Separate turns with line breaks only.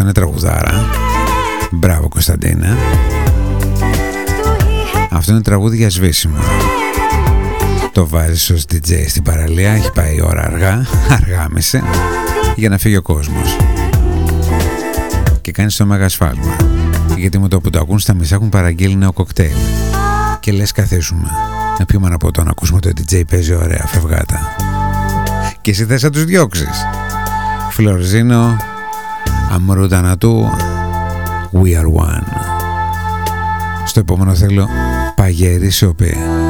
είναι τραγουδάρα. Μπράβο Κωνσταντίνα. Αυτό είναι τραγούδι για σβήσιμο. Το βάζεις ως DJ στην παραλία. Έχει πάει η ώρα αργάμισε, για να φύγει ο κόσμος. Και κάνεις το μέγα σφάλμα, γιατί με το που το ακούν στα μισά έχουν παραγγείλει νέο κοκτέιλ. Και λες καθίσουμε να πιούμε ένα ποτό, να ακούσουμε το DJ παίζει ωραία φευγάτα. Και εσύ θες να τους διώξεις. Φλωρζίνο, Αμρούτανατού, We are one. Στο επόμενο θέλω παγέρι σιωπή.